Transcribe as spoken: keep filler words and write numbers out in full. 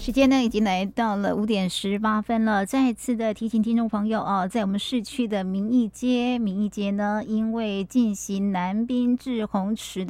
时间呢已经来到了五点十八分了，再次的提醒听众朋友哦，在我们市区的民意街，民意街呢，因为进行南滨至红池的